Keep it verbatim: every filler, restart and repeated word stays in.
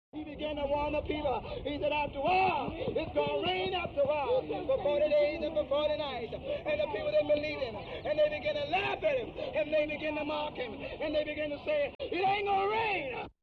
He began to warn the people. He said, after a while, it's going to rain after a while, for forty days and for forty nights. And the people didn't believe him. And they began to laugh at him. And they began to mock him. And they began to say, it ain't going to rain.